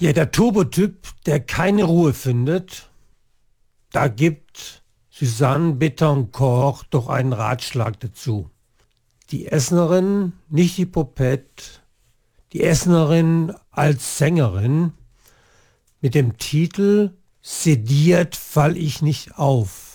Ja, der Turbotyp, der keine Ruhe findet, da gibt Suzanne Bettencourt doch einen Ratschlag dazu. Die Essenerin, nicht die Popette, die Essenerin als Sängerin mit dem Titel Sediert fall ich nicht auf.